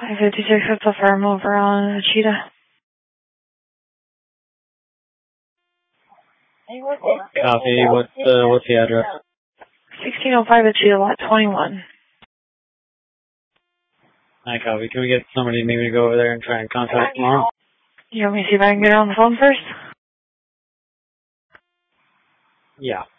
556, that's a firm over on Cheetah. Copy. What's the address? 1605 at Cheetah, lot 21. Hi, copy. Can we get somebody maybe to go over there and try and contact tomorrow? You want me to see if I can get on the phone first? Yeah.